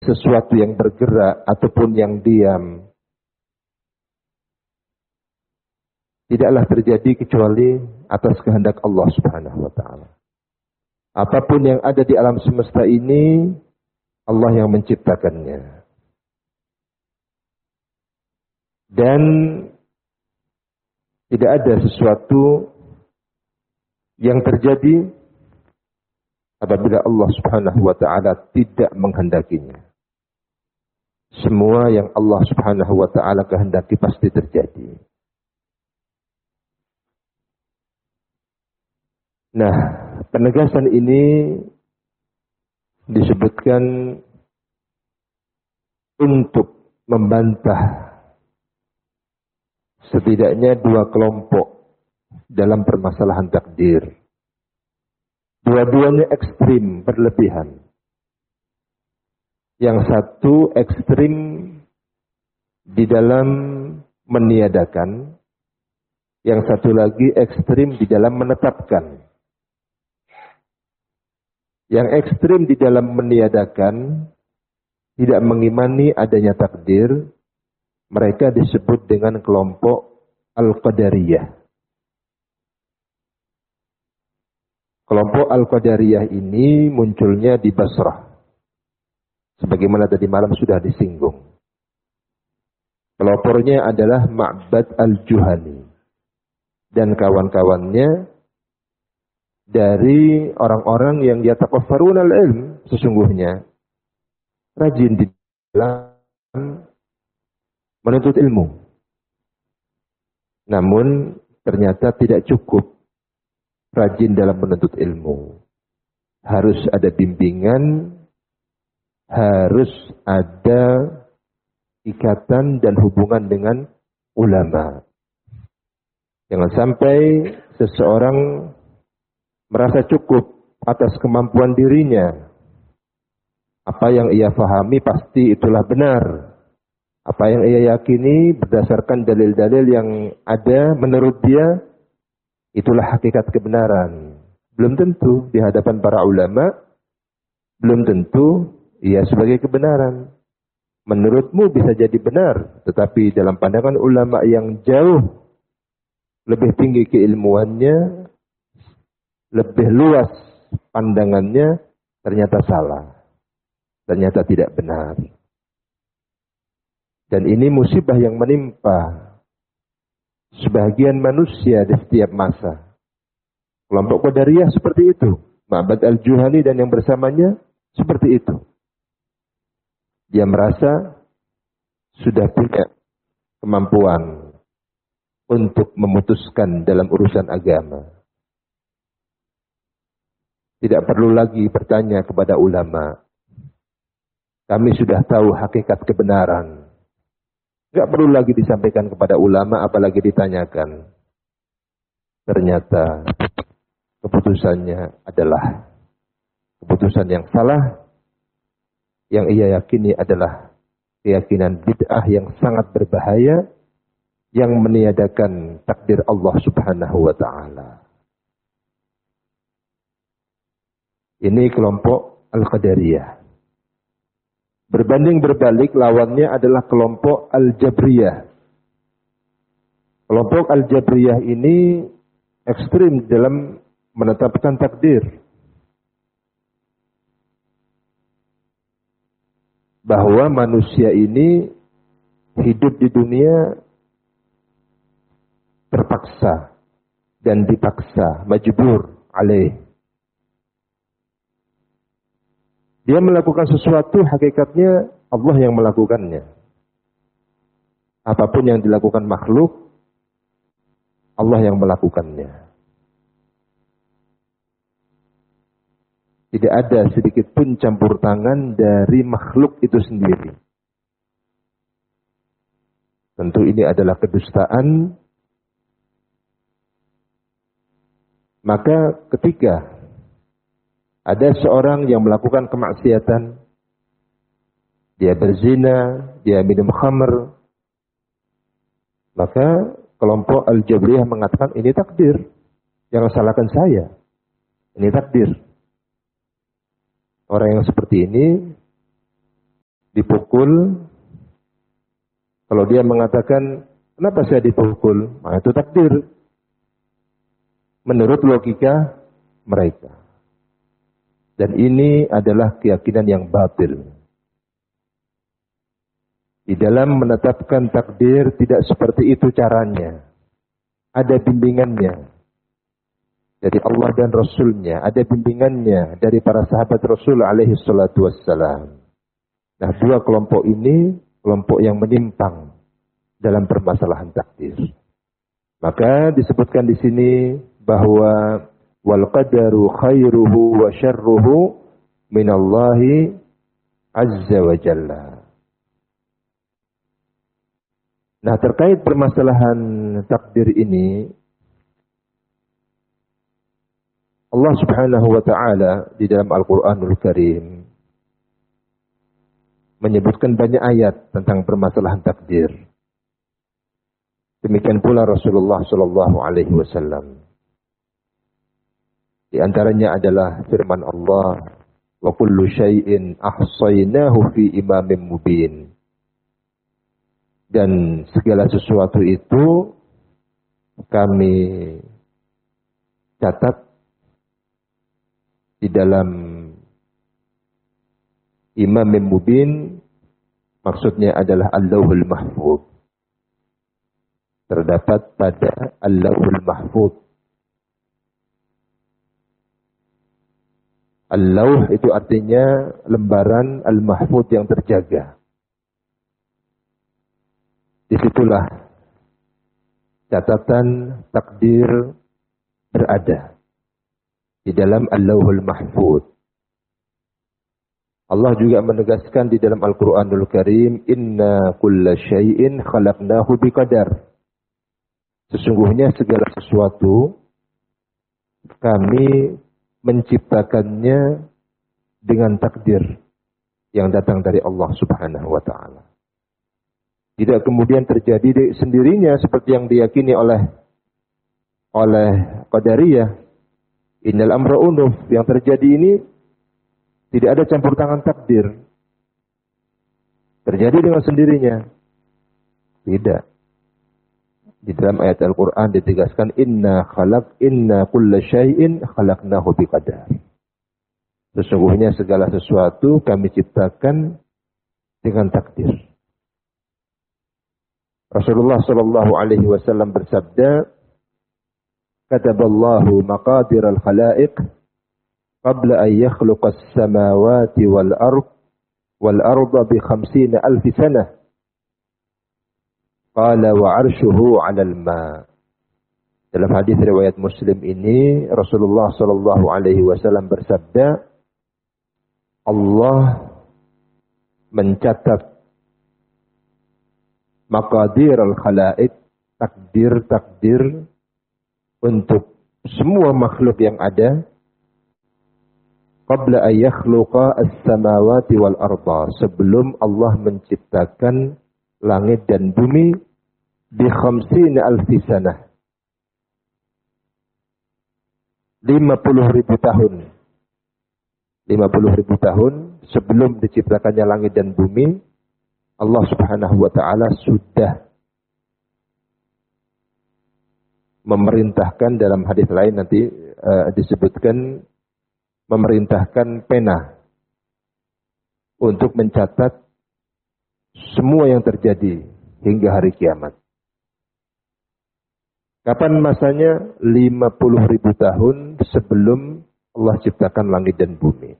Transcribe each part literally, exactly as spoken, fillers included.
sesuatu yang bergerak ataupun yang diam, tidaklah terjadi kecuali atas kehendak Allah Subhanahu wa taala. Apapun yang ada di alam semesta ini, Allah yang menciptakannya. Dan tidak ada sesuatu yang terjadi apabila Allah Subhanahu wa taala tidak menghendakinya. Semua yang Allah Subhanahu wa taala kehendaki pasti terjadi. Nah, penegasan ini disebutkan untuk membantah setidaknya dua kelompok dalam permasalahan takdir. Dua-duanya ekstrim, berlebihan. Yang satu ekstrim di dalam meniadakan, yang satu lagi ekstrim di dalam menetapkan. Yang ekstrim di dalam meniadakan, tidak mengimani adanya takdir, mereka disebut dengan kelompok Al-Qadariyah. Kelompok Al-Qadariyah ini munculnya di Basrah. Sebagaimana tadi malam sudah disinggung. Pelopornya adalah Ma'bad Al-Juhani dan kawan-kawannya dari orang-orang yang yataqaffarun al-ilm, sesungguhnya rajin di dalam menuntut ilmu. Namun ternyata tidak cukup rajin dalam menuntut ilmu. Harus ada bimbingan, harus ada ikatan dan hubungan dengan ulama. Jangan sampai seseorang merasa cukup atas kemampuan dirinya. Apa yang ia fahami pasti itulah benar. Apa yang ia yakini berdasarkan dalil-dalil yang ada menurut dia, itulah hakikat kebenaran. Belum tentu di hadapan para ulama, belum tentu ia sebagai kebenaran. Menurutmu bisa jadi benar, tetapi dalam pandangan ulama yang jauh lebih tinggi keilmuannya, lebih luas pandangannya, ternyata salah. Ternyata tidak benar. Dan ini musibah yang menimpa sebagian manusia di setiap masa. Kelompok Qadariyah seperti itu. Ma'bad Al-Juhani dan yang bersamanya seperti itu. Dia merasa sudah punya kemampuan untuk memutuskan dalam urusan agama. Tidak perlu lagi bertanya kepada ulama. Kami sudah tahu hakikat kebenaran. Tidak perlu lagi disampaikan kepada ulama, apalagi ditanyakan. Ternyata keputusannya adalah keputusan yang salah. Yang ia yakini adalah keyakinan bid'ah yang sangat berbahaya, yang meniadakan takdir Allah Subhanahu wa ta'ala. Ini kelompok Al-Qadariyah. Berbanding berbalik, lawannya adalah kelompok Al-Jabriyah. Kelompok Al-Jabriyah ini ekstrim dalam menetapkan takdir. Bahwa manusia ini hidup di dunia terpaksa dan dipaksa, majbur alaih. Dia melakukan sesuatu, hakikatnya Allah yang melakukannya. Apapun yang dilakukan makhluk, Allah yang melakukannya. Tidak ada sedikit pun campur tangan dari makhluk itu sendiri. Tentu ini adalah kedustaan. Maka ketika ada seorang yang melakukan kemaksiatan, dia berzina, dia minum khamr, maka kelompok Al-Jabriyah mengatakan ini takdir. Jangan salahkan saya. Ini takdir. Orang yang seperti ini dipukul, kalau dia mengatakan, kenapa saya dipukul? Nah, itu takdir. Menurut logika mereka. Dan ini adalah keyakinan yang batil. Di dalam menetapkan takdir tidak seperti itu caranya. Ada bimbingannya dari Allah dan Rasulnya. Ada bimbingannya dari para sahabat Rasul alaihi salatu wassalam. Nah, dua kelompok ini kelompok yang menyimpang dalam permasalahan takdir. Maka disebutkan di sini bahwa wal qadaru khairuhu wa syarruhu minallahi azza wa jalla. Nah, terkait permasalahan takdir ini, Allah Subhanahu wa taala di dalam Al-Qur'anul Karim menyebutkan banyak ayat tentang permasalahan takdir. Demikian pula Rasulullah sallallahu alaihi wasallam. Di antaranya adalah firman Allah, "Wa kullu syai'in ahsaynahu fi imamin mubin." Dan segala sesuatu itu kami catat di dalam imamin mubin, maksudnya adalah Al-Lauhul Mahfuz. Terdapat pada Al-Lauhul Mahfuz. Al-Lauh itu artinya lembaran Al-Mahfuz yang terjaga. Disitulah catatan takdir berada di dalam Al-Lauhul Mahfuz. Allah juga menegaskan di dalam Al-Qur'anul Karim, "Inna kulla syai'in khalaqnahu biqadar." Sesungguhnya segala sesuatu kami menciptakannya dengan takdir yang datang dari Allah Subhanahu wa taala. Tidak kemudian terjadi sendirinya seperti yang diyakini oleh oleh Qadariyah. Innal amra unuf, yang terjadi ini tidak ada campur tangan takdir. Terjadi dengan sendirinya. Tidak. Di dalam ayat Al-Qur'an ditegaskan, inna khalaq inna kulla syai'in khalaqnahu biqadar. Sesungguhnya segala sesuatu kami ciptakan dengan takdir. Rasulullah sallallahu alaihi wasallam bersabda, "Kataballahu maqadir al-khalaiq qabla an yakhluqa as-samawati wal ard wal arda bi khamsina alf sanah." Qala wa 'arshuhu 'alal ma. Dalam hadis riwayat Muslim ini Rasulullah sallallahu alaihi wasallam bersabda, Allah mencatat maqadir al-khalaiq, takdir-takdir untuk semua makhluk yang ada, qabla an yakhluqa as-samawati wal arda, sebelum Allah menciptakan langit dan bumi, bi khamsina alfi sanah, lima puluh ribu tahun. lima puluh ribu tahun sebelum diciptakannya langit dan bumi, Allah Subhanahu wa taala sudah memerintahkan, dalam hadis lain nanti uh, disebutkan, memerintahkan pena untuk mencatat semua yang terjadi hingga hari kiamat. Kapan masanya? lima puluh ribu tahun sebelum Allah ciptakan langit dan bumi.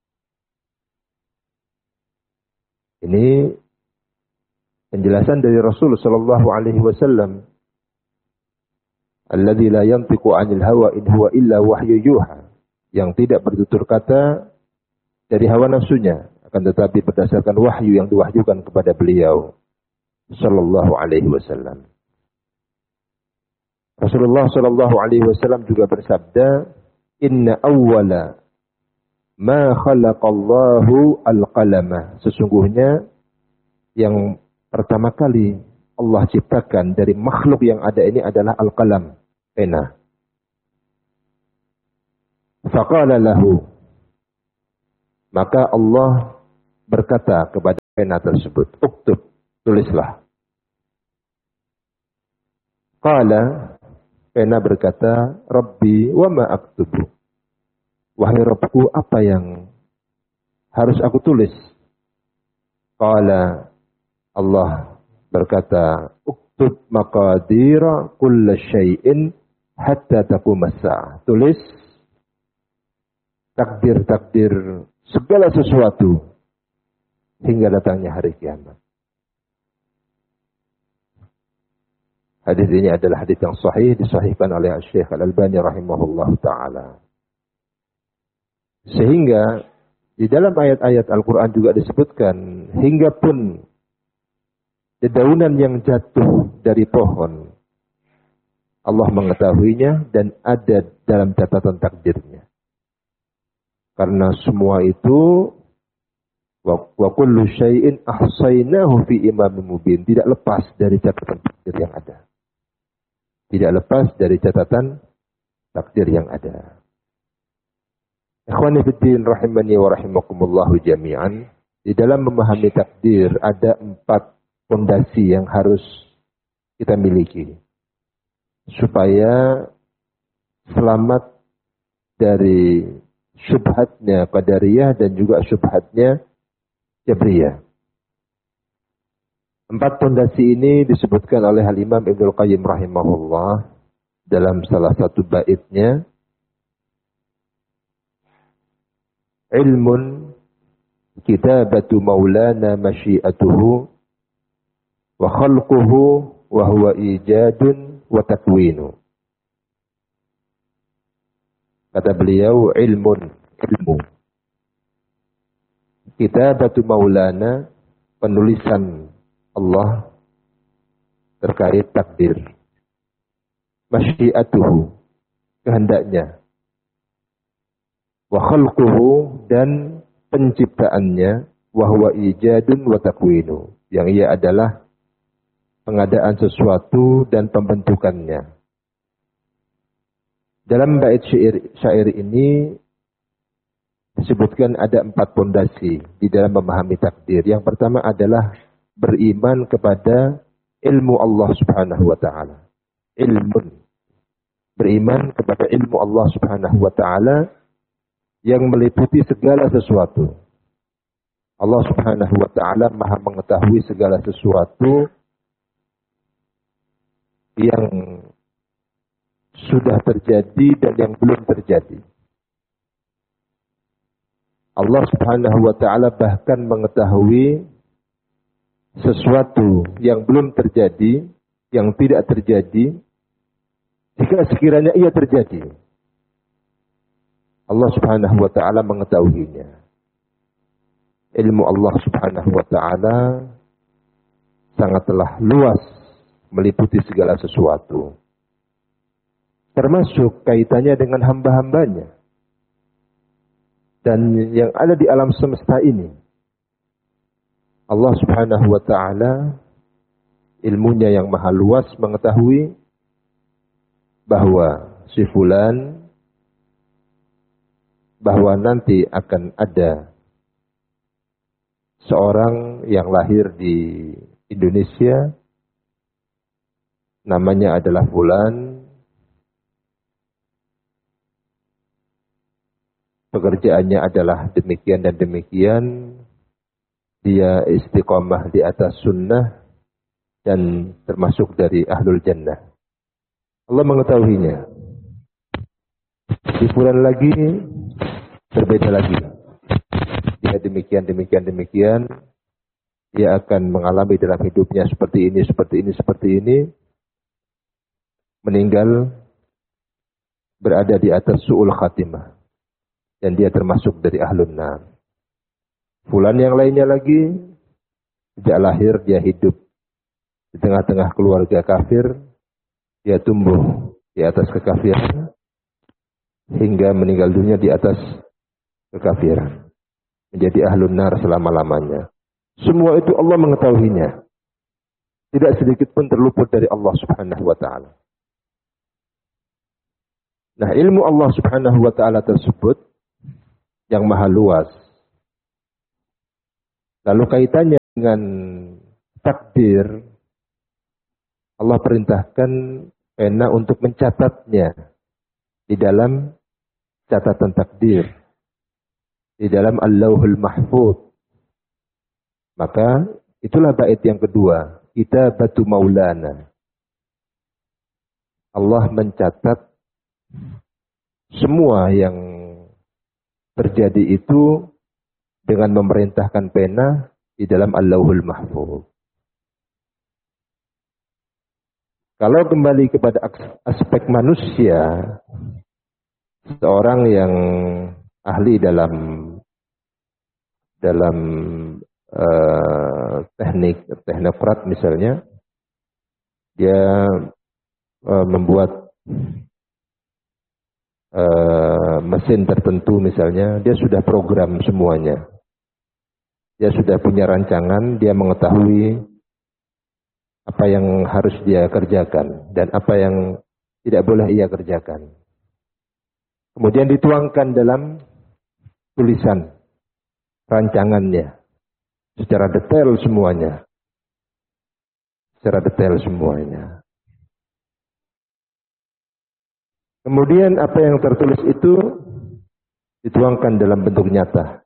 Ini penjelasan dari Rasul sallallahu alaihi wasallam, alladzi la yantiqu 'anil hawa in huwa illa wahyu yuha, yang tidak bertutur kata dari hawa nafsunya, akan tetapi berdasarkan wahyu yang diwahyukan kepada beliau sallallahu alaihi wasallam. Rasulullah sallallahu alaihi wasallam juga bersabda, "Inna awwala ma khalaqallahu al-qalama." Sesungguhnya yang pertama kali Allah ciptakan dari makhluk yang ada ini adalah al-qalam, pena. Faqala lahu, maka Allah berkata kepada pena tersebut. Uktub, tulislah. Qala, pena berkata, Rabbi wa ma aktubu. Wahai Rabbku, apa yang harus aku tulis? Qala, Allah berkata, uktub maqadira kulla syai'in hatta taqum as-sa'ah. Tulis takdir-takdir segala sesuatu hingga datangnya hari kiamat. Hadis ini adalah hadis yang sahih, disahihkan oleh Syekh Al-Albani rahimahullah ta'ala. Sehingga di dalam ayat-ayat Al-Quran juga disebutkan, hingga pun dedaunan yang jatuh dari pohon, Allah mengetahuinya dan ada dalam catatan takdirnya. Karena semua itu, wa kullu syai'in ahsaynahu fi imamin mubin, tidak lepas dari catatan takdir yang ada. Tidak lepas dari catatan takdir yang ada. Ikhwani fiddin rahimani wa rahimakumullahu jami'an. Di dalam memahami takdir ada empat fondasi yang harus kita miliki. Supaya selamat dari syubhatnya Qadariyah dan juga syubhatnya Jabriyah. Empat fondasi ini disebutkan oleh Al-Imam Ibnul Qayyim rahimahullah dalam salah satu baitnya. Ilmun kitabatu maulana masyiatuhu wa khalquhu wa huwa ijadun wa takwinu. Kata beliau, ilmun, ilmu. Kitabatu maulana, penulisan Allah terkait takdir. Masyiatuhu, kehendaknya. Wa khalquhu, dan penciptaannya. Wa huwa ijadun wa takwinu, yang ia adalah pengadaan sesuatu dan pembentukannya. Dalam bait syair, syair ini disebutkan ada empat pondasi di dalam memahami takdir. Yang pertama adalah beriman kepada ilmu Allah Subhanahu wa taala. Ilmun. Beriman kepada ilmu Allah Subhanahu wa taala yang meliputi segala sesuatu. Allah Subhanahu wa taala Maha mengetahui segala sesuatu yang sudah terjadi dan yang belum terjadi. Allah Subhanahu wa taala bahkan mengetahui sesuatu yang belum terjadi, yang tidak terjadi, jika sekiranya ia terjadi. Allah Subhanahu wa taala mengetahuinya. Ilmu Allah Subhanahu wa taala sangatlah luas, meliputi segala sesuatu. Termasuk kaitannya dengan hamba-hambanya. Dan yang ada di alam semesta ini. Allah Subhanahu wa taala ilmunya yang maha luas mengetahui bahwa si fulan, bahwa nanti akan ada seorang yang lahir di Indonesia, namanya adalah fulan, pekerjaannya adalah demikian dan demikian, dia istiqamah di atas sunnah dan termasuk dari ahlul jannah. Allah mengetahuinya. Di fulan lagi berbeda lagi. Dia demikian, demikian, demikian. Dia akan mengalami dalam hidupnya seperti ini, seperti ini, seperti ini. Meninggal berada di atas su'ul khatimah. Dan dia termasuk dari ahlun nar. Fulan yang lainnya lagi, sejak lahir dia hidup di tengah-tengah keluarga kafir. Dia tumbuh di atas kekafiran. Hingga meninggal dunia di atas kekafiran. Menjadi ahlun nar selama-lamanya. Semua itu Allah mengetahuinya. Tidak sedikit pun terluput dari Allah Subhanahu wa ta'ala. Nah, ilmu Allah Subhanahu wa ta'ala tersebut yang maha luas. Lalu kaitannya dengan takdir, Allah perintahkan pena untuk mencatatnya di dalam catatan takdir, di dalam Al-Lauhul Mahfuz. Maka itulah bait yang kedua, Kitabatu Maulana. Allah mencatat semua yang terjadi itu dengan memerintahkan pena di dalam Al-Lauhul Mahfuz. Kalau kembali kepada aspek manusia, seorang yang ahli dalam dalam uh, teknik teknokrat misalnya, dia uh, membuat uh, mesin tertentu misalnya, dia sudah program semuanya, dia sudah punya rancangan, dia mengetahui apa yang harus dia kerjakan dan apa yang tidak boleh ia kerjakan. Kemudian dituangkan dalam tulisan rancangannya secara detail semuanya. Secara detail semuanya. Kemudian apa yang tertulis itu dituangkan dalam bentuk nyata.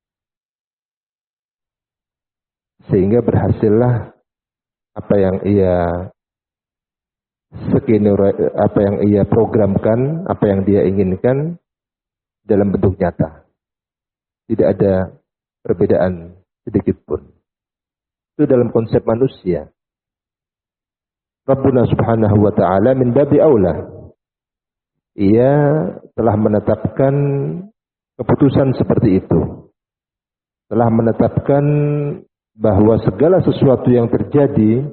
Sehingga berhasillah apa yang ia skenario, apa yang ia programkan, apa yang dia inginkan dalam bentuk nyata. Tidak ada perbedaan sedikit pun. Itu dalam konsep manusia. Rabbuna subhanahu wa ta'ala min babi aula. Ia telah menetapkan keputusan seperti itu. Telah menetapkan bahwa segala sesuatu yang terjadi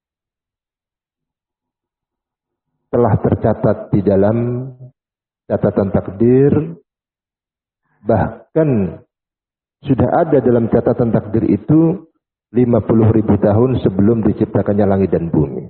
telah tercatat di dalam catatan takdir, bahkan sudah ada dalam catatan takdir itu lima puluh ribu tahun sebelum diciptakannya langit dan bumi.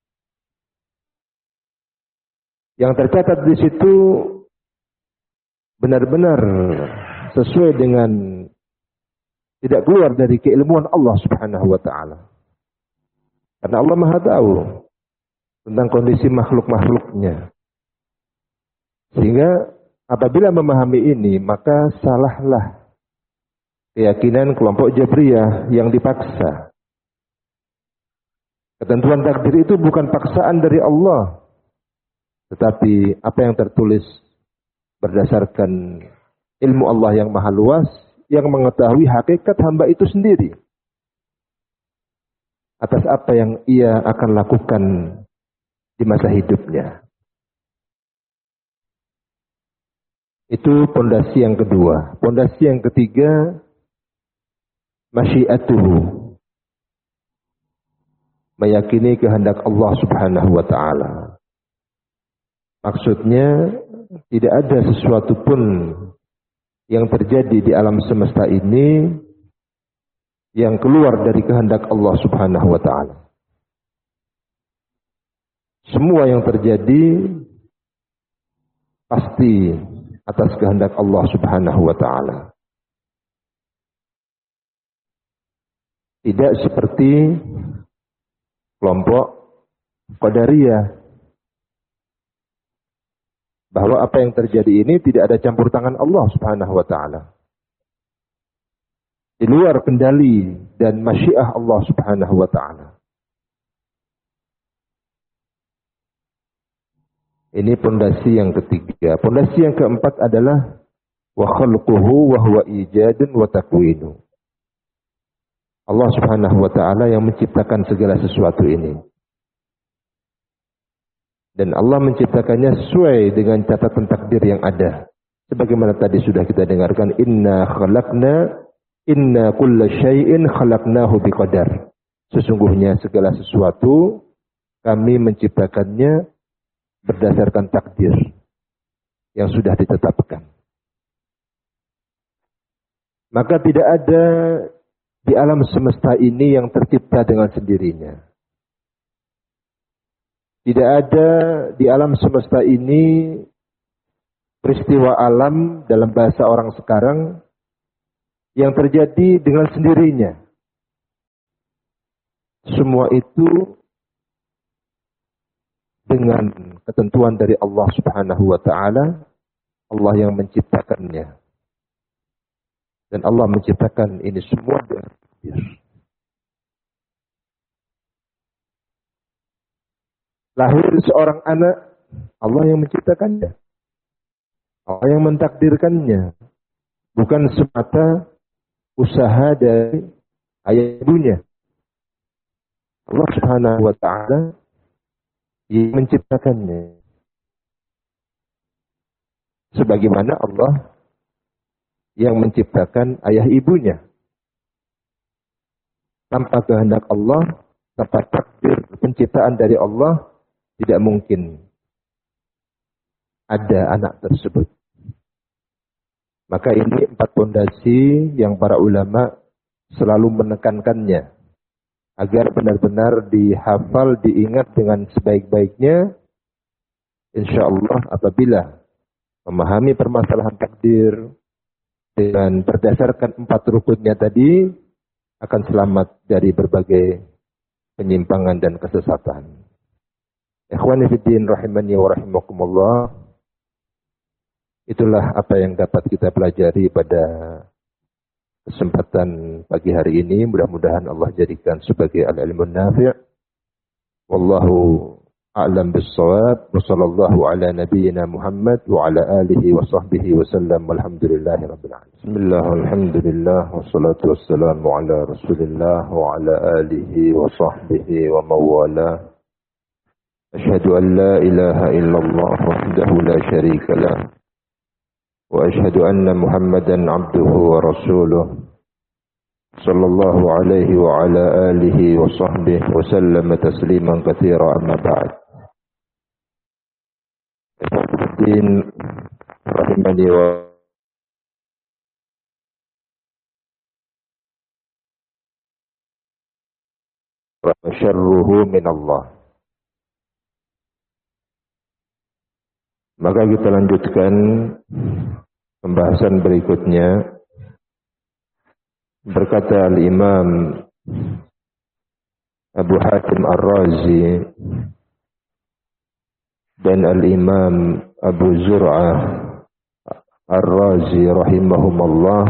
Yang tercatat di situ benar-benar sesuai dengan, tidak keluar dari keilmuan Allah subhanahu wa ta'ala. Karena Allah maha tahu tentang kondisi makhluk-makhluknya. Sehingga apabila memahami ini, maka salahlah keyakinan kelompok Jabriyah yang dipaksa. Ketentuan takdir itu bukan paksaan dari Allah, tetapi apa yang tertulis berdasarkan ilmu Allah yang maha luas, yang mengetahui hakikat hamba itu sendiri atas apa yang ia akan lakukan di masa hidupnya. Itu pondasi yang kedua. Pondasi yang ketiga, masyiatuhu, meyakini kehendak Allah subhanahu wa ta'ala. Maksudnya tidak ada sesuatu pun yang terjadi di alam semesta ini yang keluar dari kehendak Allah subhanahu wa ta'ala. Semua yang terjadi pasti atas kehendak Allah subhanahu wa ta'ala. Tidak seperti kelompok Qadariyah, bahwa apa yang terjadi ini tidak ada campur tangan Allah subhanahu wa ta'ala. Di luar kendali dan masyiah Allah subhanahu wa ta'ala. Ini pondasi yang ketiga. Pondasi yang keempat adalah wa khalquhu wa huwa ijadun wa takwinu. Allah subhanahu wa ta'ala yang menciptakan segala sesuatu ini. Dan Allah menciptakannya sesuai dengan catatan takdir yang ada. Sebagaimana tadi sudah kita dengarkan, inna khalaqna inna kulla syai'in khalaqnahu biqadar. Sesungguhnya segala sesuatu kami menciptakannya berdasarkan takdir yang sudah ditetapkan. Maka tidak ada di alam semesta ini yang tercipta dengan sendirinya. Tidak ada di alam semesta ini peristiwa alam dalam bahasa orang sekarang yang terjadi dengan sendirinya. semua itu dengan ketentuan dari Allah Subhanahu wa taala, Allah yang menciptakannya. Dan Allah menciptakan ini semua dengan takdir. Lahir seorang anak, Allah yang menciptakannya. Allah yang mentakdirkannya. Bukan semata usaha dari ayah ibunya. Allah Subhanahu wa taala yang menciptakannya. Sebagaimana Allah yang menciptakan ayah ibunya. Tanpa kehendak Allah, tanpa takdir penciptaan dari Allah, tidak mungkin ada anak tersebut. Maka ini empat pondasi yang para ulama selalu menekankannya. Agar benar-benar dihafal, diingat dengan sebaik-baiknya. Insya Allah apabila memahami permasalahan takdir dengan berdasarkan empat rukunnya tadi, akan selamat dari berbagai penyimpangan dan kesesatan. Ikhwani fiddin rahimani wa rahimakumullah. Itulah apa yang dapat kita pelajari pada kesempatan pagi hari ini. Mudah-mudahan Allah jadikan sebagai al-ilmun nafi'. Wallahu a'lam bis-shawab. Wa sallallahu ala nabiyyina Muhammad wa ala alihi wa sahbihi wa sallam. Walhamdulillahi rabbil alamin. Bismillah, alhamdulillah, wassalatu wassalamu ala Rasulillah wa ala alihi wa sahbihi wa mawala. Asyhadu an la ilaha illallah wahdahu la syarika lah. وأشهد أن محمدا عبده ورسوله صلى الله عليه وعلى آله وصحبه وسلم تسليما كثيرا أما بعد. الدين رحمني و وشره من الله. Maka kita lanjutkan pembahasan berikutnya. Berkata Al-Imam Abu Hatim Ar-Razi dan Al-Imam Abu Zur'ah Ar-Razi rahimahumullah,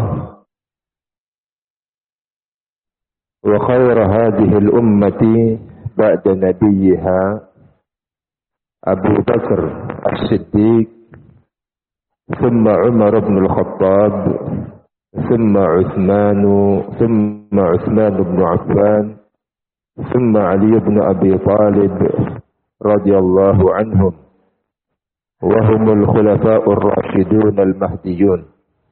wa khayra hadhihi al-ummati ba'da nabiyha Abu Bakar As-Siddiq, thumma Umar ibn al-Khattab, thumma Uthman, thumma Uthman ibn Affan, thumma Ali ibn Abi Talib radhiyallahu anhum, wa humul khulafa'ur rasyidun al-mahdiyun.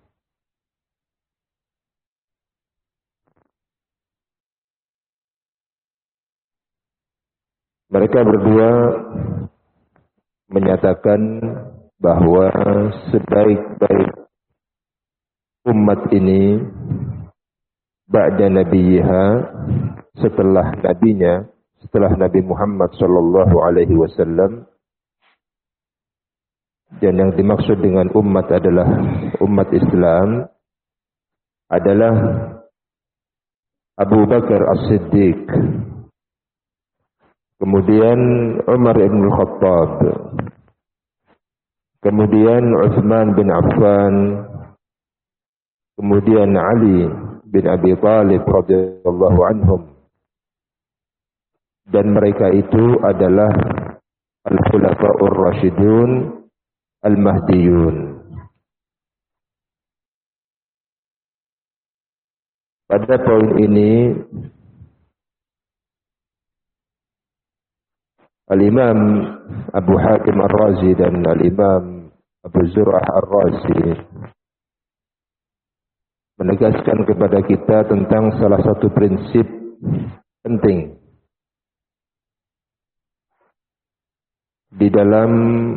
Mereka berdua menyatakan bahwa sebaik-baik umat ini ba'da nabiyha, setelah nabinya, setelah Nabi Muhammad sallallahu alaihi wasallam. Dan yang dimaksud dengan umat adalah umat Islam adalah Abu Bakar As-Siddiq, kemudian Umar ibn al-Khattab, kemudian Uthman bin Affan, kemudian Ali bin Abi Talib radhiyallahu anhum. Dan mereka itu adalah al-khulafa'ur rasyidun al-mahdiyun. Pada poin ini Al-Imam Abu Hatim Ar-Razi dan Al-Imam Abu Zur'ah Ar-Razi menegaskan kepada kita tentang salah satu prinsip penting di dalam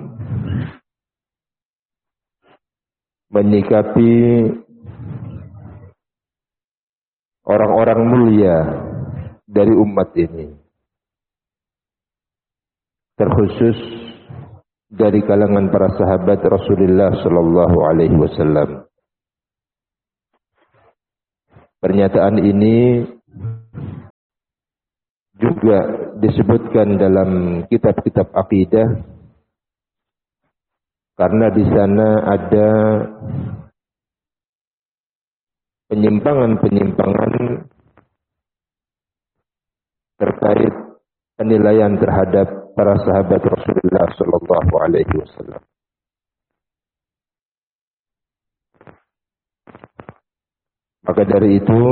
menyikapi orang-orang mulia dari umat ini, terkhusus dari kalangan para sahabat Rasulullah sallallahu alaihi wasallam. Pernyataan ini juga disebutkan dalam kitab-kitab akidah, karena di sana ada penyimpangan-penyimpangan terkait penilaian terhadap para sahabat Rasulullah sallallahu alaihi wasallam. Maka dari itu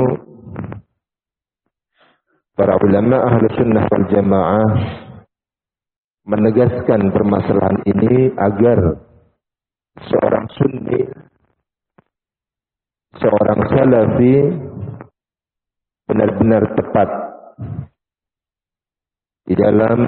para ulama ahlu sunnah wal jamaah menegaskan permasalahan ini agar seorang sunni, seorang salafi benar-benar tepat di dalam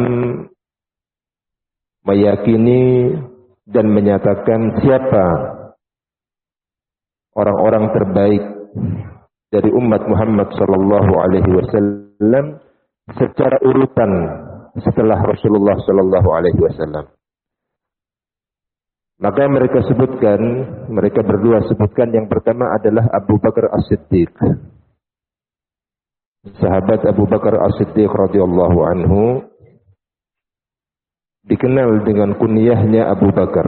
meyakini dan menyatakan siapa orang-orang terbaik dari umat Muhammad sallallahu alaihi wasallam secara urutan setelah Rasulullah sallallahu alaihi wasallam. Maka mereka sebutkan, mereka berdua sebutkan yang pertama adalah Abu Bakar As-Siddiq. Sahabat Abu Bakar As-Siddiq radhiyallahu anhu dikenal dengan kunyahnya Abu Bakar.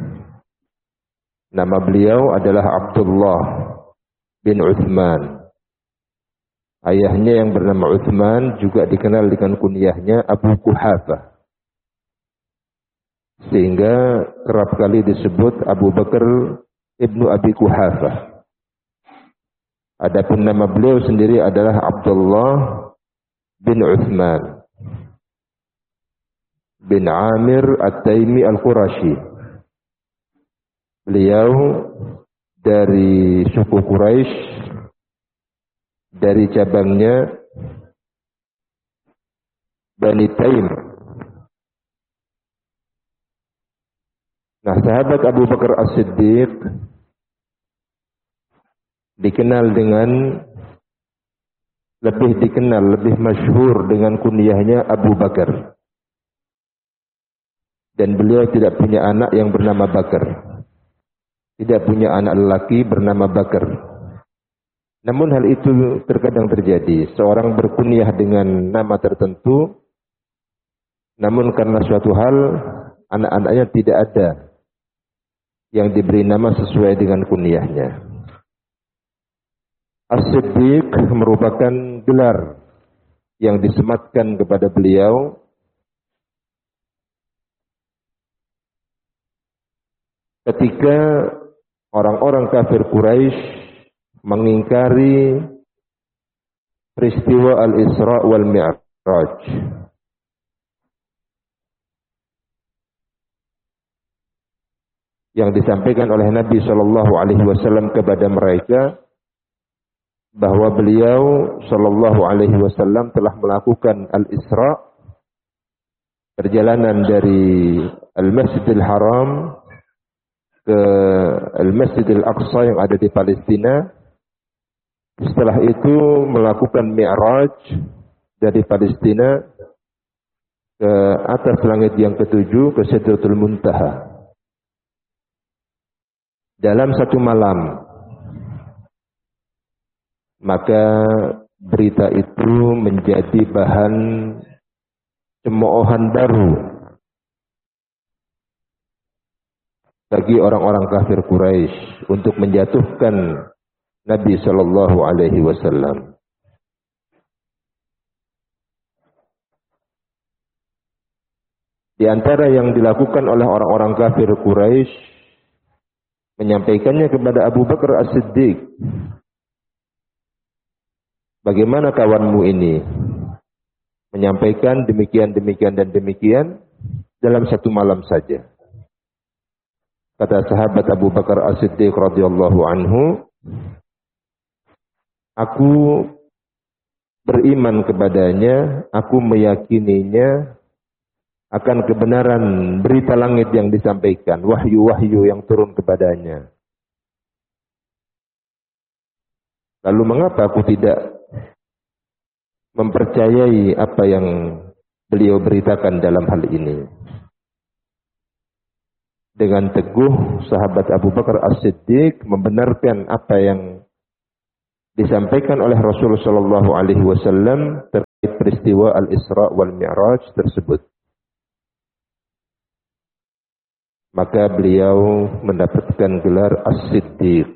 Nama beliau adalah Abdullah bin Uthman. Ayahnya yang bernama Uthman juga dikenal dengan kunyahnya Abu Quhafah. Sehingga kerap kali disebut Abu Bakar ibnu Abi Quhafah. Adapun nama beliau sendiri adalah Abdullah bin Uthman bin Amir At-Taimi Al-Qurashi. Beliau dari suku Quraisy, dari cabangnya Bani Taim. Nah, sahabat Abu Bakar As-Siddiq dikenal dengan, lebih dikenal, lebih masyhur dengan kunyahnya Abu Bakar. Dan beliau tidak punya anak yang bernama Bakar. Tidak punya anak lelaki bernama Bakar. Namun hal itu terkadang terjadi. Seorang berkunyah dengan nama tertentu, namun karena suatu hal anak-anaknya tidak ada yang diberi nama sesuai dengan kunyahnya. As-Siddiq merupakan gelar yang disematkan kepada beliau ketika orang-orang kafir Quraisy mengingkari peristiwa Al-Isra wal Mi'raj. Yang disampaikan oleh Nabi shallallahu alaihi wasallam kepada mereka bahwa beliau shallallahu alaihi wasallam telah melakukan Al-Isra, perjalanan dari Al-Masjidil Haram ke Al-Masjidil Aqsa yang ada di Palestina. Setelah itu melakukan Mi'raj dari Palestina ke atas langit yang ketujuh, ke Sidratul Muntaha. Dalam satu malam. Maka berita itu menjadi bahan cemoohan baru bagi orang-orang kafir Quraisy untuk menjatuhkan Nabi sallallahu alaihi wasallam. Di antara yang dilakukan oleh orang-orang kafir Quraisy, menyampaikannya kepada Abu Bakar As-Siddiq. Bagaimana kawanmu ini? Menyampaikan demikian, demikian, dan demikian dalam satu malam saja. Kata sahabat Abu Bakar As-Siddiq radhiyallahu anhu, aku beriman kepadanya, aku meyakininya akan kebenaran berita langit yang disampaikan, wahyu-wahyu yang turun kepadanya. Lalu mengapa aku tidak mempercayai apa yang beliau beritakan dalam hal ini? Dengan teguh sahabat Abu Bakar As-Siddiq membenarkan apa yang disampaikan oleh Rasulullah sallallahu alaihi wasallam terkait peristiwa Al-Isra wal Mi'raj tersebut. Maka beliau mendapatkan gelar As-Siddiq,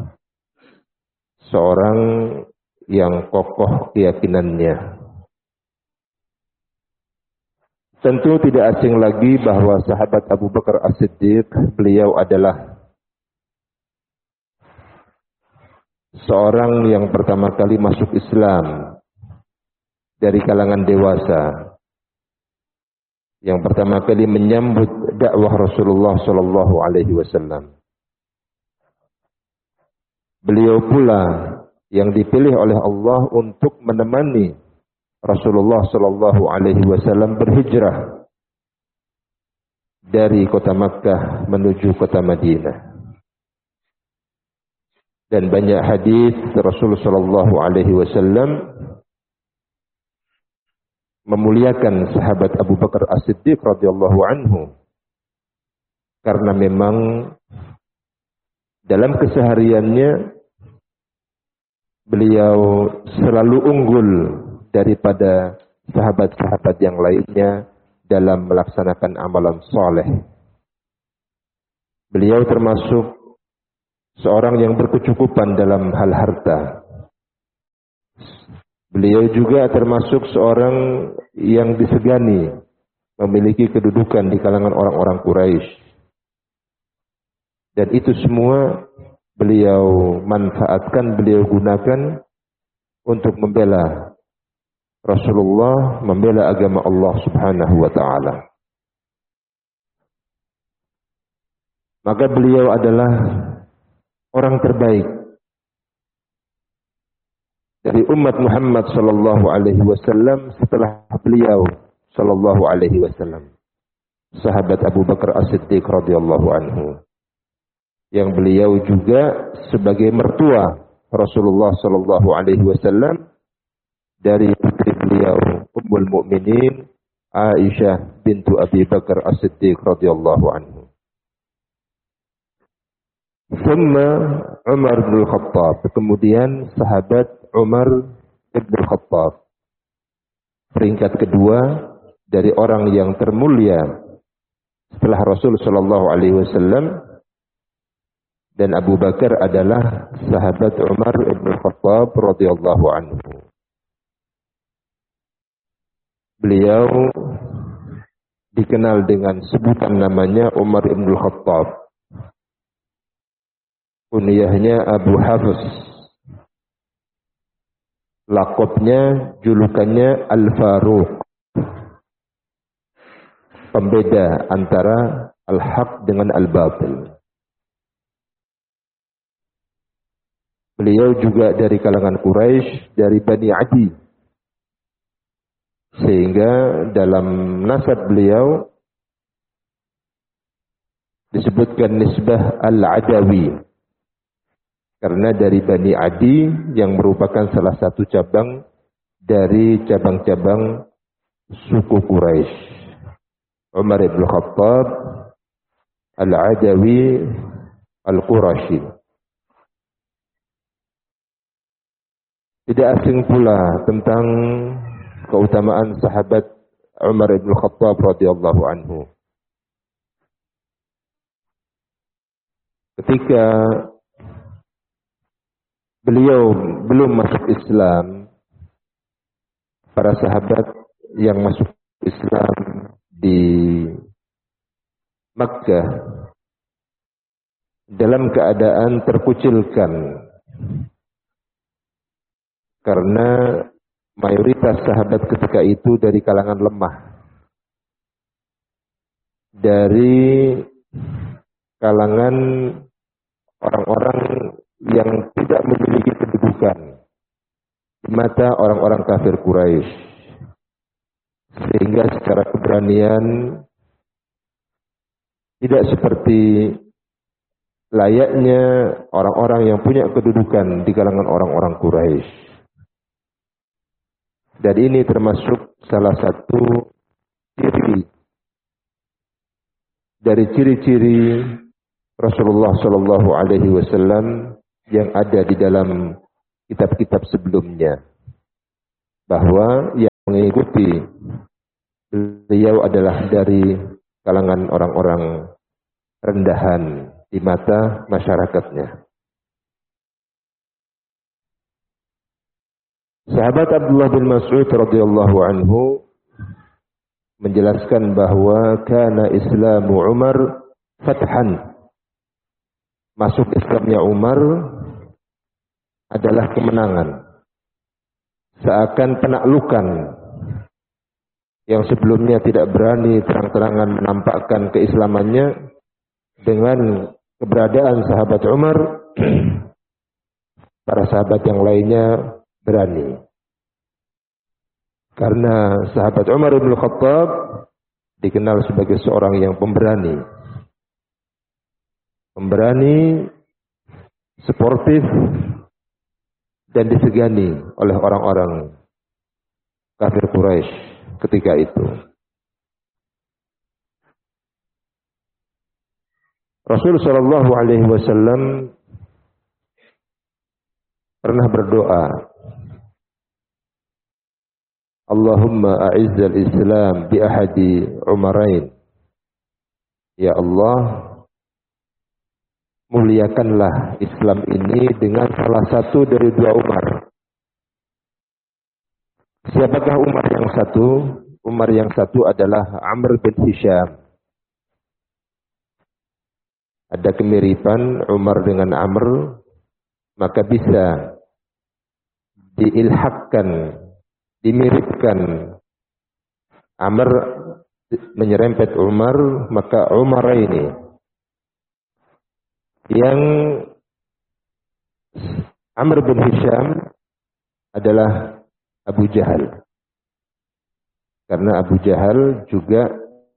seorang yang kokoh keyakinannya. Tentu tidak asing lagi bahwa sahabat Abu Bakar As-Siddiq, beliau adalah seorang yang pertama kali masuk Islam dari kalangan dewasa, yang pertama kali menyambut dakwah Rasulullah sallallahu alaihi wasallam. Beliau pula yang dipilih oleh Allah untuk menemani Rasulullah sallallahu alaihi wasallam berhijrah dari kota Makkah menuju kota Madinah. Dan banyak hadis Rasulullah sallallahu alaihi wasallam memuliakan sahabat Abu Bakar As-Siddiq radhiyallahu anhu, karena memang dalam kesehariannya beliau selalu unggul daripada sahabat-sahabat yang lainnya dalam melaksanakan amalan soleh. Beliau termasuk seorang yang berkecukupan dalam hal harta. Beliau juga termasuk seorang yang disegani, memiliki kedudukan di kalangan orang-orang Quraisy. Dan itu semua beliau manfaatkan, beliau gunakan untuk membela Rasulullah, membela agama Allah Subhanahu wa taala. Maka beliau adalah orang terbaik dari umat Muhammad sallallahu alaihi wasallam setelah beliau sallallahu alaihi wasallam, sahabat Abu Bakar As-Siddiq radhiyallahu anhu, yang beliau juga sebagai mertua Rasulullah sallallahu alaihi wasallam dari putri beliau Ummul Mukminin Aisyah bintu Abi Bakar As-Siddiq radhiyallahu anhu. Thumma Umar bin Khattab, kemudian sahabat Umar bin Khattab, peringkat kedua dari orang yang termulia setelah Rasul sallallahu alaihi wasallam, dan Abu Bakar adalah sahabat Umar bin Khattab radhiyallahu anhu. Beliau dikenal dengan sebutan namanya Umar bin Khattab. Kunyahnya Abu Hafs. Lakopnya, julukannya Al-Faruq. Pembeda antara al-haq dengan al-batil. Beliau juga dari kalangan Quraisy, dari Bani Adi. Sehingga dalam nasab beliau disebutkan nisbah Al-Adawi. Karena dari Bani Adi yang merupakan salah satu cabang dari cabang-cabang suku Quraisy. Umar bin Khattab Al-Adawi Al-Qurashi. Tidak asing pula tentang keutamaan sahabat Umar bin Khattab radhiyallahu anhu. Ketika beliau belum masuk Islam, para sahabat yang masuk Islam di Makkah dalam keadaan terkucilkan, karena mayoritas sahabat ketika itu dari kalangan lemah, dari kalangan orang-orang yang tidak memiliki kedudukan di mata orang-orang kafir Quraisy, sehingga secara keberanian tidak seperti layaknya orang-orang yang punya kedudukan di kalangan orang-orang Quraisy. Dan ini termasuk salah satu ciri dari ciri-ciri Rasulullah Shallallahu Alaihi Wasallam yang ada di dalam kitab-kitab sebelumnya, bahwa yang mengikuti beliau adalah dari kalangan orang-orang rendahan di mata masyarakatnya. Sahabat Abdullah bin Mas'ud radhiyallahu anhu menjelaskan bahwa kana Islamu Umar fathan. Masuk Islamnya Umar adalah kemenangan. Seakan penaklukan yang sebelumnya tidak berani terang-terangan menampakkan keislamannya, dengan keberadaan sahabat Umar, para sahabat yang lainnya berani. Karena sahabat Umar bin Khattab dikenal sebagai seorang yang pemberani. Pemberani, sportif, dan disegani oleh orang-orang kafir Quraisy ketika itu. Rasul sallallahu alaihi wasallam pernah berdoa, Allahumma a'izzal Islam bi ahadi Umarain. Ya Allah, muliakanlah Islam ini dengan salah satu dari dua Umar. Siapakah Umar yang satu? Umar yang satu adalah Amr bin Hisham. Ada kemiripan Umar dengan Amr, maka bisa diilhakkan, dimiripkan Amr menyerempet Umar, maka Umar ini yang Amr bin Hisham adalah Abu Jahal. Karena Abu Jahal juga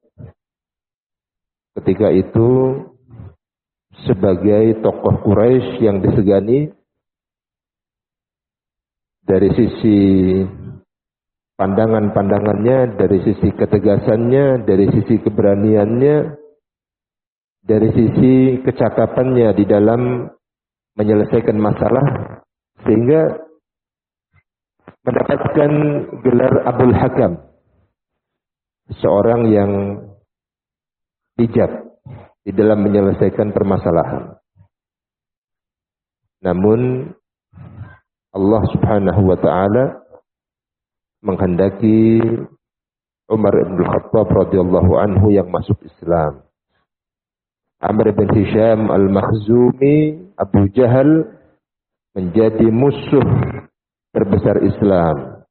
ketika itu sebagai tokoh Quraisy yang disegani dari sisi pandangan-pandangannya, dari sisi ketegasannya, dari sisi keberaniannya, dari sisi kecakapannya di dalam menyelesaikan masalah, sehingga mendapatkan gelar Abul Hakam, seorang yang bijak di dalam menyelesaikan permasalahan. Namun Allah Subhanahu wa taala menghendaki Umar bin Khattab radhiyallahu anhu yang masuk Islam. Amr bin Hisham al-Makhzumi, Abu Jahal, menjadi musuh terbesar Islam,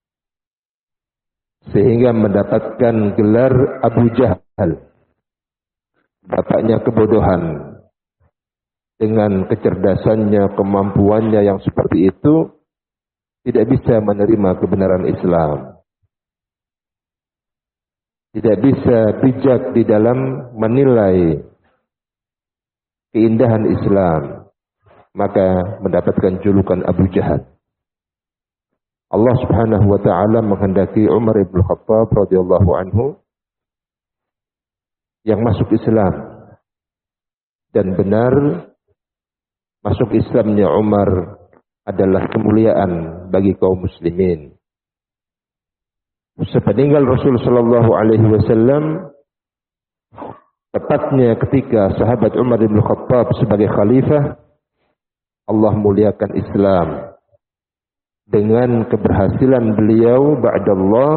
sehingga mendapatkan gelar Abu Jahal, bapaknya kebodohan. Dengan kecerdasannya, kemampuannya yang seperti itu, tidak bisa menerima kebenaran Islam. Tidak bisa bijak di dalam menilai keindahan Islam, maka mendapatkan julukan Abu Jahal. Allah Subhanahu wa taala menghendaki Umar bin Khattab radhiyallahu anhu yang masuk Islam, dan benar masuk Islamnya Umar adalah kemuliaan bagi kaum muslimin. Sepeninggal Rasul sallallahu alaihi wasallam, tepatnya ketika sahabat Umar bin Khattab sebagai khalifah, Allah muliakan Islam dengan keberhasilan beliau ba'dallah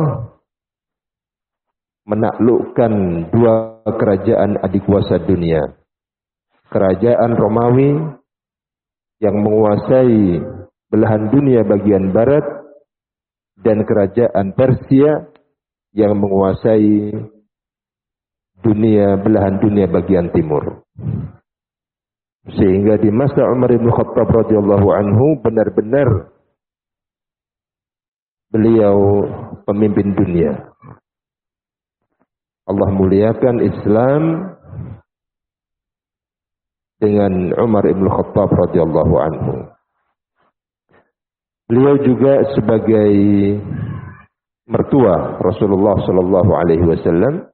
menaklukkan dua kerajaan adikuasa dunia. Kerajaan Romawi yang menguasai belahan dunia bagian barat, dan kerajaan Persia yang menguasai dunia belahan dunia bagian timur. Sehingga di masa Umar bin Khattab radhiyallahu anhu benar-benar beliau pemimpin dunia. Allah muliakan Islam dengan Umar bin Khattab radhiyallahu anhu. Beliau juga sebagai mertua Rasulullah sallallahu alaihi wasallam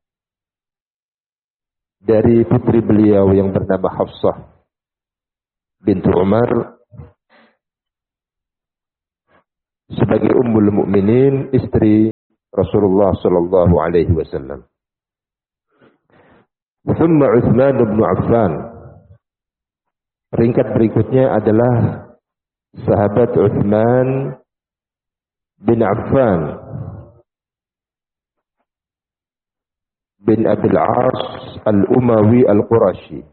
dari putri beliau yang bernama Hafsah bintu Umar, sebagai ummul mukminin, istri Rasulullah sallallahu alaihi wasallam. Thumma Utsman bin Affan. Peringkat berikutnya adalah sahabat Utsman bin Affan bin Abil As Al-Umawi Al-Qurashi.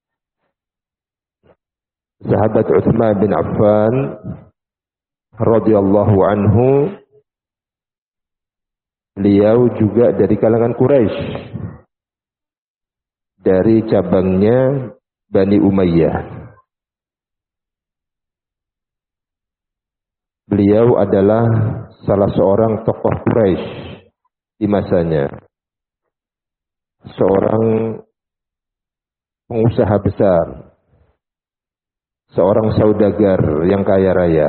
Sahabat Utsman bin Affan radhiyallahu anhu, beliau juga dari kalangan Quraisy, dari cabangnya Bani Umayyah. Beliau adalah salah seorang tokoh Quraisy di masanya. Seorang pengusaha besar, seorang saudagar yang kaya raya,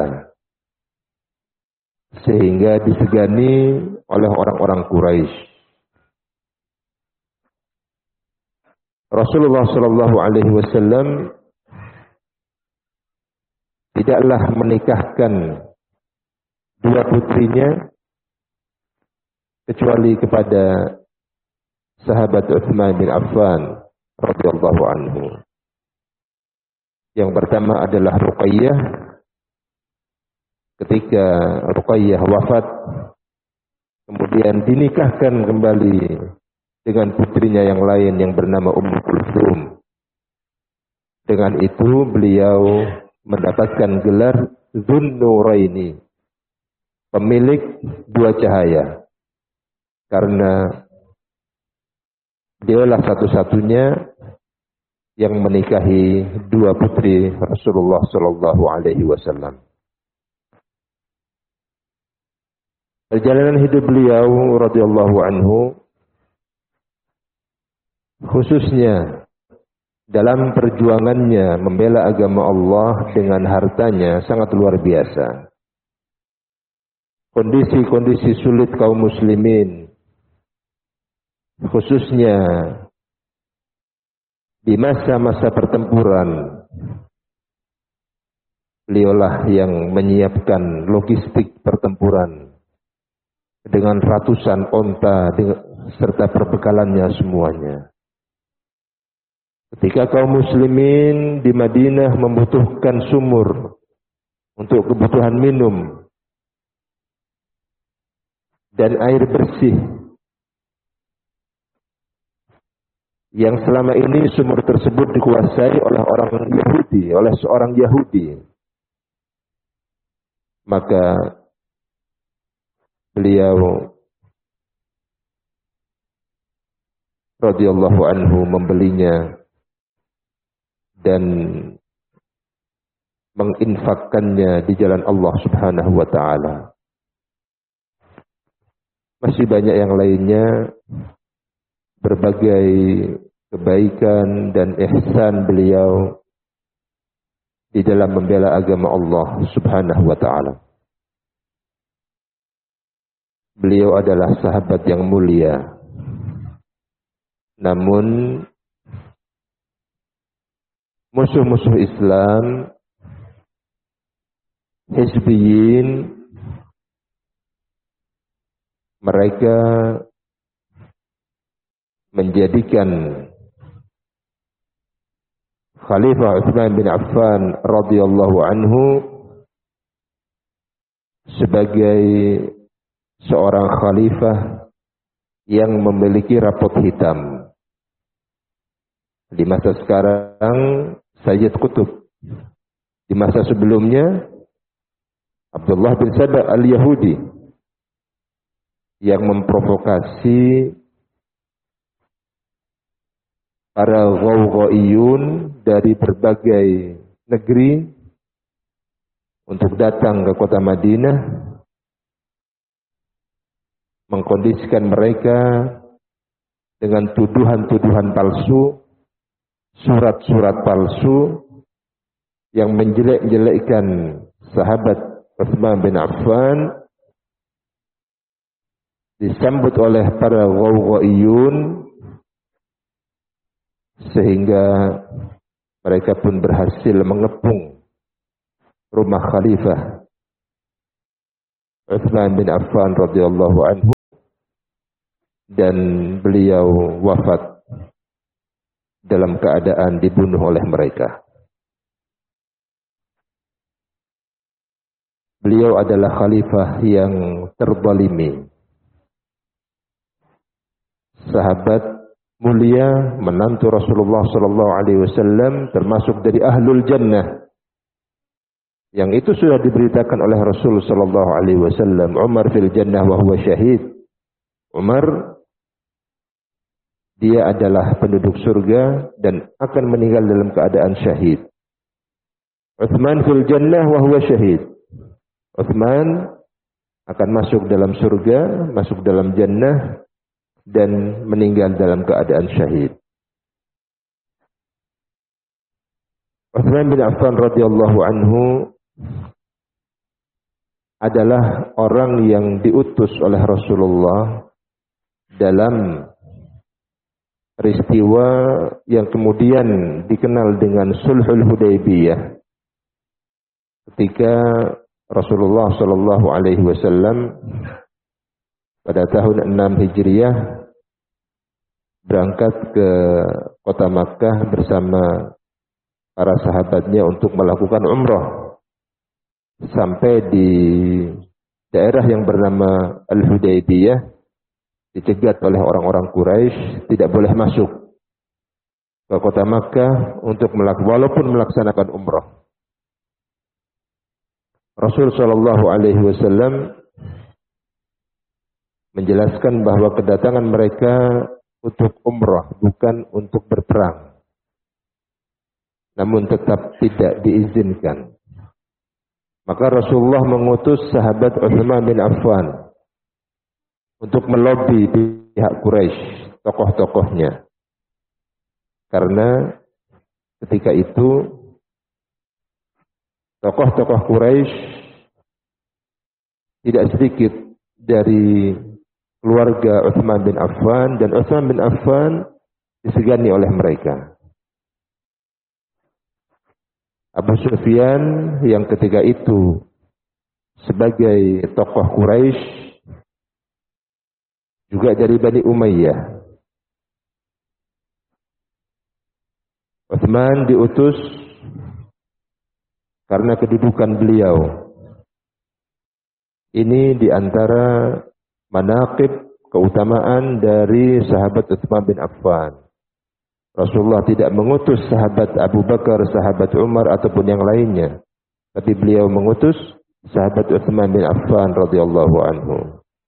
sehingga disegani oleh orang-orang Quraisy. Rasulullah sallallahu alaihi wasallam tidaklah menikahkan dua putrinya kecuali kepada sahabat Utsman bin Affan radhiyallahu anhu. Yang pertama adalah Ruqayyah. Ketika Ruqayyah wafat, kemudian dinikahkan kembali dengan putrinya yang lain yang bernama Ummu Kulthum. Dengan itu beliau mendapatkan gelar Dzun-Nuraini, pemilik dua cahaya, karena dialah satu-satunya yang menikahi dua putri Rasulullah sallallahu alaihi wasallam. Perjalanan hidup beliau radhiyallahu anhu, khususnya dalam perjuangannya membela agama Allah dengan hartanya, sangat luar biasa. Kondisi-kondisi sulit kaum muslimin, khususnya di masa-masa pertempuran, beliaulah yang menyiapkan logistik pertempuran dengan ratusan onta serta perbekalannya semuanya. Ketika kaum muslimin di Madinah membutuhkan sumur untuk kebutuhan minum dan air bersih, yang selama ini sumur tersebut dikuasai oleh orang Yahudi, oleh seorang Yahudi, maka beliau radhiyallahu anhu membelinya dan menginfakkannya di jalan Allah Subhanahu wa taala. Masih banyak yang lainnya, berbagai kebaikan dan ihsan beliau di dalam membela agama Allah Subhanahu wa taala. Beliau adalah sahabat yang mulia. Namun musuh-musuh Islam, Hizbiyin, mereka menjadikan Khalifah Utsman bin Affan radhiyallahu anhu sebagai seorang khalifah yang memiliki rapot hitam. Di masa sekarang Sayyid Qutb, di masa sebelumnya Abdullah bin Saba al-Yahudi yang memprovokasi para Ghawghaiyun dari berbagai negeri untuk datang ke kota Madinah, mengkondisikan mereka dengan tuduhan-tuduhan palsu, surat-surat palsu yang menjelek-jelekkan sahabat Utsman bin Affan, disambut oleh para Ghawghaiyun, sehingga mereka pun berhasil mengepung rumah Khalifah Utsman bin Affan radhiyallahu anhu dan beliau wafat dalam keadaan dibunuh oleh mereka. Beliau adalah khalifah yang terzalimi. Sahabat mulia, menantu Rasulullah sallallahu alaihi wasallam, termasuk dari ahlul jannah. Yang itu sudah diberitakan oleh Rasul sallallahu alaihi wasallam, Umar fil jannah wa huwa syahid. Umar, dia adalah penduduk surga dan akan meninggal dalam keadaan syahid. Utsman fil jannah wa huwa syahid. Utsman akan masuk dalam surga, masuk dalam jannah dan meninggal dalam keadaan syahid. Utsman bin Affan radhiyallahu anhu adalah orang yang diutus oleh Rasulullah dalam peristiwa yang kemudian dikenal dengan Sulhul Hudaybiyah. Ketika Rasulullah sallallahu alaihi wasallam pada tahun enam Hijriah berangkat ke kota Makkah bersama para sahabatnya untuk melakukan umrah. Sampai di daerah yang bernama Al-Hudaybiyah dicegat oleh orang-orang Quraisy, tidak boleh masuk ke kota Makkah untuk melakukan walaupun melaksanakan umrah. Rasul sallallahu alaihi wasallam menjelaskan bahwa kedatangan mereka untuk umrah, bukan untuk berperang. Namun tetap tidak diizinkan. Maka Rasulullah mengutus sahabat Utsman bin Affan untuk melobi pihak Quraisy, tokoh-tokohnya. Karena ketika itu tokoh-tokoh Quraisy tidak sedikit dari keluarga Utsman bin Affan, dan Utsman bin Affan disegani oleh mereka. Abu Sufyan yang ketika itu sebagai tokoh Quraisy juga dari Bani Umayyah. Utsman diutus karena kedudukan beliau. Ini di antara manaqib keutamaan dari sahabat Utsman bin Affan. Rasulullah tidak mengutus sahabat Abu Bakar, sahabat Umar ataupun yang lainnya, tapi beliau mengutus sahabat Utsman bin Affan radhiyallahu anhu.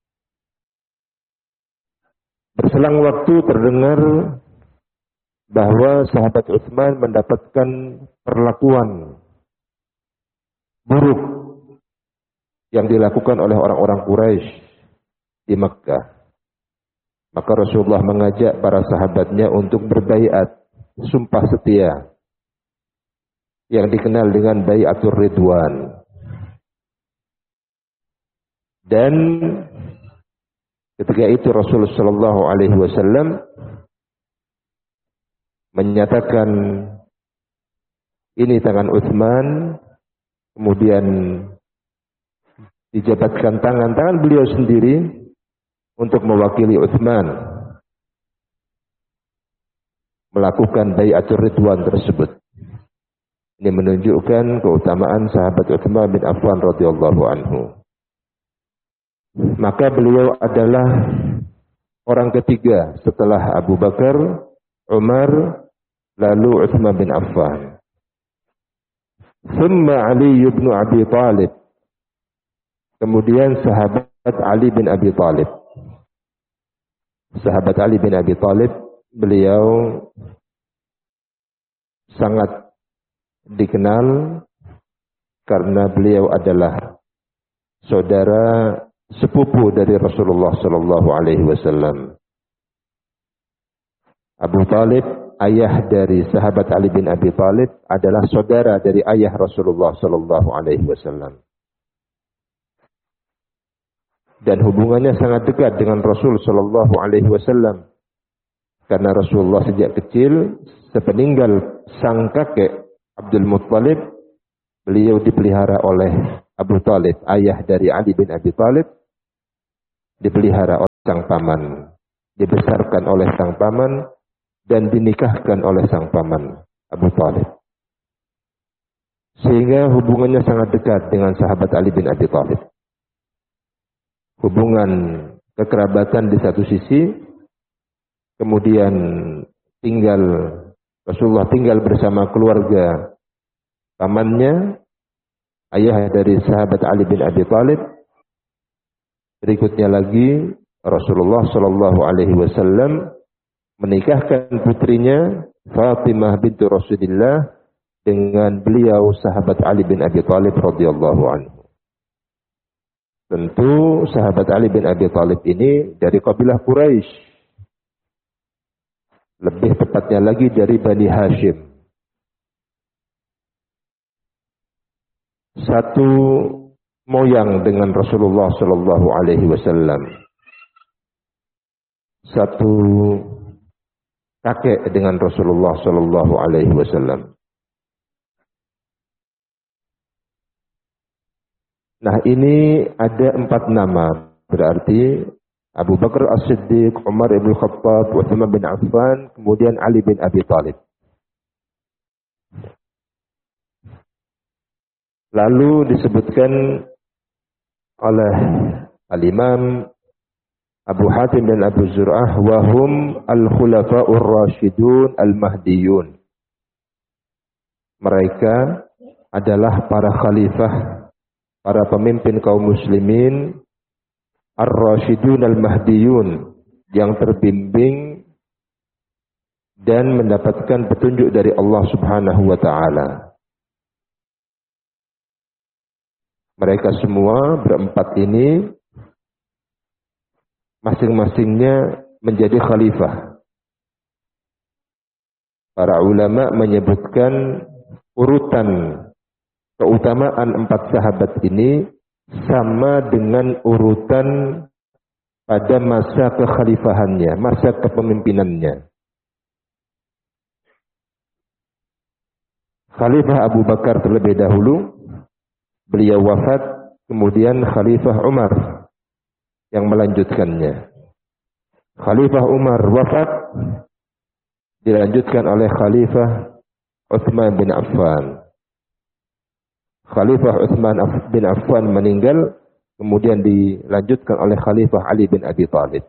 Berselang waktu terdengar bahwa sahabat Utsman mendapatkan perlakuan buruk yang dilakukan oleh orang-orang Quraisy di Makkah. Maka Rasulullah mengajak para sahabatnya untuk berbaiat, sumpah setia, yang dikenal dengan Bai'atur Ridwan. Dan ketika itu Rasulullah sallallahu alaihi wasallam menyatakan, ini tangan Utsman, kemudian dijabatkan tangan-tangan beliau sendiri untuk mewakili Utsman melakukan Bai'atur Ridwan tersebut. Ini menunjukkan keutamaan sahabat Utsman bin Affan radhiyallahu anhu. Maka beliau adalah orang ketiga setelah Abu Bakar, Umar, lalu Utsman bin Affan. Thumma Ali bin Abi Thalib. Kemudian sahabat Ali bin Abi Thalib. Sahabat Ali bin Abi Thalib, beliau sangat dikenal karena beliau adalah saudara sepupu dari Rasulullah sallallahu alaihi wasallam. Abu Thalib, ayah dari sahabat Ali bin Abi Thalib, adalah saudara dari ayah Rasulullah sallallahu alaihi wasallam. Dan hubungannya sangat dekat dengan Rasul sallallahu alaihi wasallam. Karena Rasulullah sejak kecil, sepeninggal sang kakek Abdul Muttalib, beliau dipelihara oleh Abu Thalib, ayah dari Ali bin Abi Thalib, dipelihara oleh sang paman dibesarkan oleh sang paman dan dinikahkan oleh sang paman Abu Thalib. Sehingga hubungannya sangat dekat dengan sahabat Ali bin Abi Thalib. Hubungan kekerabatan di satu sisi, kemudian tinggal Rasulullah tinggal bersama keluarga pamannya, ayah dari sahabat Ali bin Abi Thalib. Berikutnya lagi Rasulullah Shallallahu Alaihi Wasallam menikahkan putrinya Fatimah bintu Rasulillah dengan beliau sahabat Ali bin Abi Thalib radhiyallahu anhu. Tentu sahabat Ali bin Abi Thalib ini dari kabilah Quraisy. Lebih tepatnya lagi dari Bani Hashim. Satu moyang dengan Rasulullah Shallallahu Alaihi Wasallam. Satu kakek dengan Rasulullah Shallallahu Alaihi Wasallam. Nah, ini ada empat nama, berarti Abu Bakar As-Siddiq, Umar ibn Khattab, Utsman bin Affan, kemudian Ali bin Abi Thalib. Lalu disebutkan oleh Al-Imam Abu Hatim dan Abu Zur'ah, wahum al-khulafa'ur rasyidun al-mahdiyun. Mereka adalah para khalifah, para pemimpin kaum muslimin, ar-rasyidun al-mahdiyun, yang terbimbing dan mendapatkan petunjuk dari Allah Subhanahu wa taala. Mereka semua berempat ini masing-masingnya menjadi khalifah. Para ulama menyebutkan urutan keutamaan empat sahabat ini sama dengan urutan pada masa kekhalifahannya, masa kepemimpinannya. Khalifah Abu Bakar terlebih dahulu, beliau wafat, kemudian Khalifah Umar yang melanjutkannya. Khalifah Umar wafat, dilanjutkan oleh Khalifah Utsman bin Affan. Khalifah Utsman bin Affan meninggal, kemudian dilanjutkan oleh Khalifah Ali bin Abi Thalib.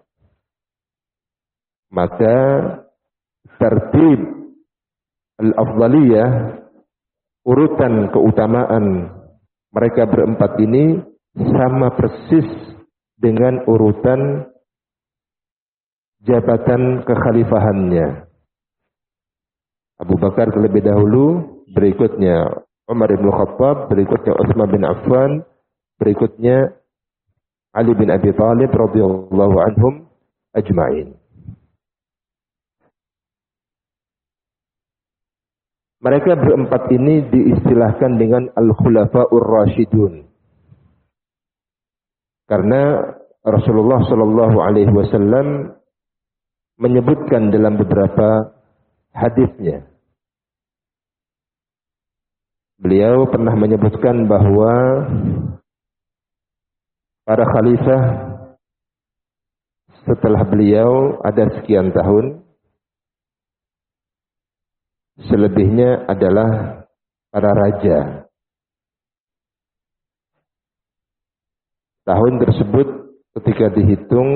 Maka tertib al-afdaliyah, urutan keutamaan mereka berempat ini sama persis dengan urutan jabatan kekhalifahannya. Abu Bakar terlebih dahulu, berikutnya Umar ibn Khattab, berikutnya Utsman bin Affan, berikutnya Ali bin Abi Thalib radhiyallahu anhum ajma'in. Mereka berempat ini diistilahkan dengan al-khulafa'ur rasyidun. Karena Rasulullah Shallallahu Alaihi Wasallam menyebutkan dalam beberapa hadisnya, beliau pernah menyebutkan bahwa para khalifah setelah beliau ada sekian tahun, selebihnya adalah para raja. Tahun tersebut ketika dihitung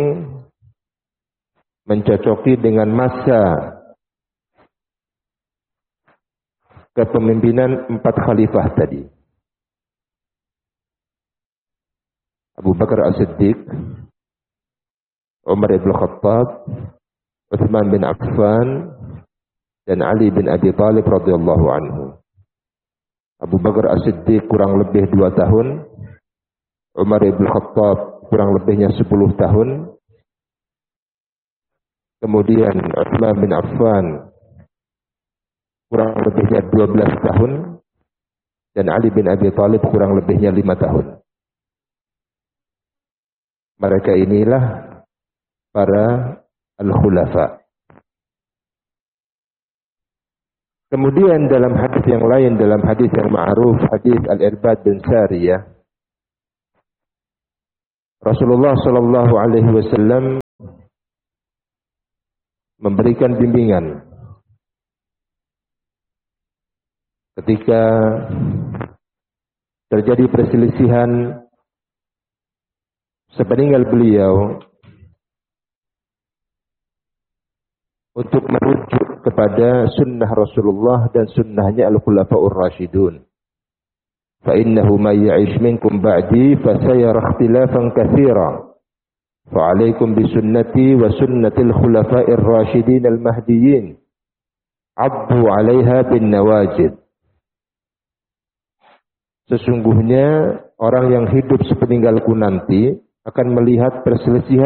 mencocoki dengan masa kepemimpinan empat khalifah tadi. Abu Bakar As-Siddiq, Umar ibn Khattab, Utsman bin Affan, dan Ali bin Abi Thalib radhiyallahu anhu. Abu Bakar As-Siddiq kurang lebih dua tahun, Umar ibn Khattab kurang lebihnya sepuluh tahun, kemudian Utsman bin Affan kurang lebihnya dua belas tahun, dan Ali bin Abi Thalib kurang lebihnya lima tahun. Mereka inilah para al-khulafa. Kemudian dalam hadis yang lain, dalam hadis yang ma'ruf, hadis Al-Irbad bin Sariyah, Rasulullah Shallallahu Alaihi Wasallam memberikan bimbingan ketika terjadi perselisihan sepeninggal beliau untuk merujuk kepada sunnah Rasulullah dan sunnahnya Al-Khulafa'ur Rashidun. Fa innahu may ya'ish minkum ba'di fasayara ikhtilafan katsiran. Fa 'alaikum bi sunnati wa sunnatil khulafa'ir rasyidin al-mahdiyyin. 'addu 'alaiha bin nawajid. Sesungguhnya orang yang hidup sepeninggalku nanti akan melihat perselisihan